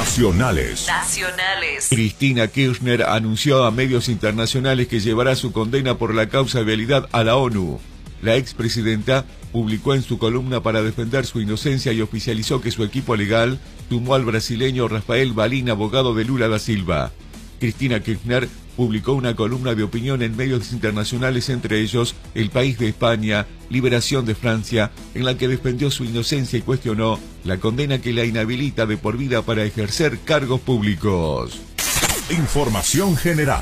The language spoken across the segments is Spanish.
Nacionales. Cristina Kirchner anunció a medios internacionales que llevará su condena por la causa de vialidad a la ONU. La expresidenta publicó en su columna para defender su inocencia y oficializó que su equipo legal sumó al brasileño Rafael Balin, abogado de Lula da Silva. Cristina Kirchner publicó una columna de opinión en medios internacionales, entre ellos El País de España, Liberación de Francia, en la que defendió su inocencia y cuestionó la condena que la inhabilita de por vida para ejercer cargos públicos. Información general.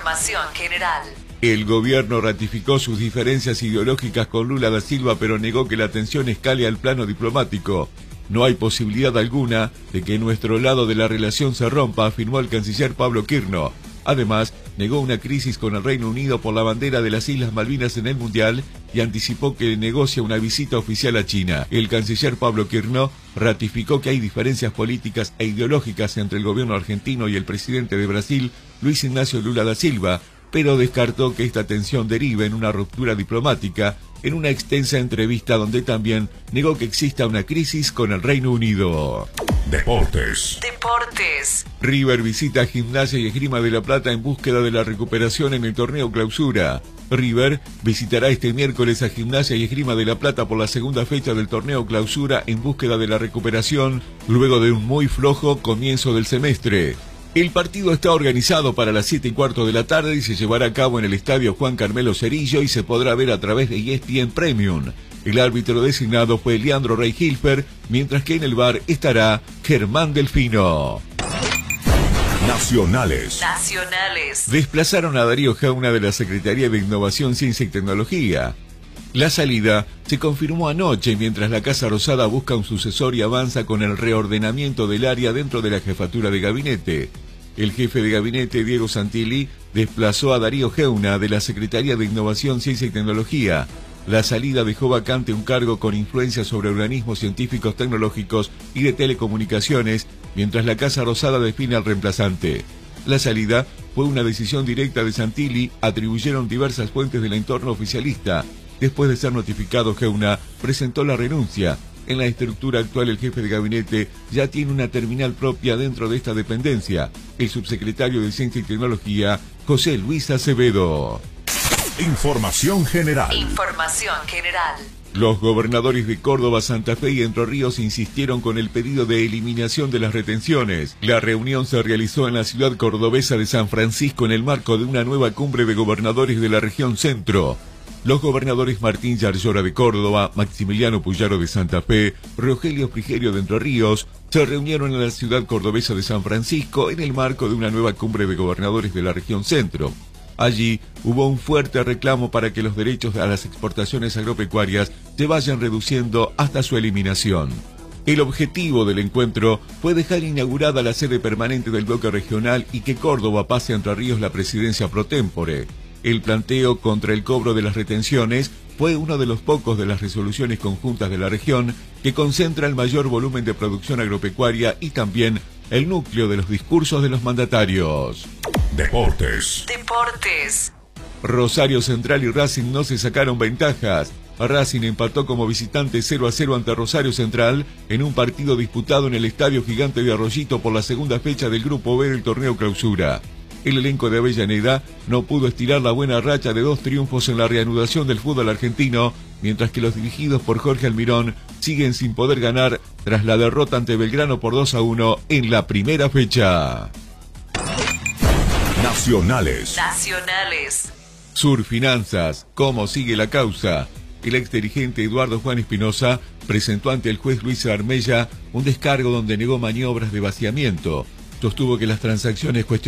El gobierno ratificó sus diferencias ideológicas con Lula da Silva, pero negó que la tensión escale al plano diplomático. No hay posibilidad alguna de que nuestro lado de la relación se rompa, afirmó el canciller Pablo Quirno. Además, negó una crisis con el Reino Unido por la bandera de las Islas Malvinas en el Mundial y anticipó que negocia una visita oficial a China. El canciller Pablo Quirno ratificó que hay diferencias políticas e ideológicas entre el gobierno argentino y el presidente de Brasil, Luis Ignacio Lula da Silva, pero descartó que esta tensión derive en una ruptura diplomática en una extensa entrevista donde también negó que exista una crisis con el Reino Unido. Deportes. River visita Gimnasia y Esgrima de La Plata en búsqueda de la recuperación en el torneo Clausura. River visitará este miércoles a Gimnasia y Esgrima de La Plata por la segunda fecha del torneo Clausura en búsqueda de la recuperación luego de un muy flojo comienzo del semestre. El partido está organizado para las 7:15 de la tarde y se llevará a cabo en el estadio Juan Carmelo Cerillo y se podrá ver a través de ESPN Premium. El árbitro designado fue Leandro Rey Hilfer, mientras que en el VAR estará Germán Delfino. Nacionales. Desplazaron a Darío Jauna de la Secretaría de Innovación, Ciencia y Tecnología. La salida se confirmó anoche mientras la Casa Rosada busca un sucesor y avanza con el reordenamiento del área dentro de la jefatura de gabinete. El jefe de gabinete, Diego Santilli, desplazó a Darío Jauna de la Secretaría de Innovación, Ciencia y Tecnología. La salida dejó vacante un cargo con influencia sobre organismos científicos, tecnológicos y de telecomunicaciones, mientras la Casa Rosada define al reemplazante. La salida fue una decisión directa de Santilli, atribuyeron diversas fuentes del entorno oficialista. Después de ser notificado, Jauna presentó la renuncia. En la estructura actual, el jefe de gabinete ya tiene una terminal propia dentro de esta dependencia. El subsecretario de Ciencia y Tecnología, José Luis Acevedo. Información general. Los gobernadores de Córdoba, Santa Fe y Entre Ríos insistieron con el pedido de eliminación de las retenciones. La reunión se realizó en la ciudad cordobesa de San Francisco en el marco de una nueva cumbre de gobernadores de la región centro. Los gobernadores Martín Yarlora de Córdoba, Maximiliano Puyaro de Santa Fe, Rogelio Frigerio de Entre Ríos se reunieron en la ciudad cordobesa de San Francisco en el marco de una nueva cumbre de gobernadores de la región centro. Allí hubo un fuerte reclamo para que los derechos a las exportaciones agropecuarias se vayan reduciendo hasta su eliminación. El objetivo del encuentro fue dejar inaugurada la sede permanente del bloque regional y que Córdoba pase a Entre Ríos la presidencia pro tempore. El planteo contra el cobro de las retenciones fue uno de los pocos de las resoluciones conjuntas de la región que concentra el mayor volumen de producción agropecuaria y también el núcleo de los discursos de los mandatarios. Deportes. Rosario Central y Racing no se sacaron ventajas. Racing empató como visitante 0-0 ante Rosario Central en un partido disputado en el Estadio Gigante de Arroyito por la segunda fecha del Grupo B del torneo Clausura. El elenco de Avellaneda no pudo estirar la buena racha de 2 triunfos en la reanudación del fútbol argentino, mientras que los dirigidos por Jorge Almirón siguen sin poder ganar tras la derrota ante Belgrano por 2-1 en la primera fecha. Nacionales. Surfinanzas, ¿cómo sigue la causa? El exdirigente Eduardo Juan Espinosa presentó ante el juez Luis Armella un descargo donde negó maniobras de vaciamiento. Sostuvo que las transacciones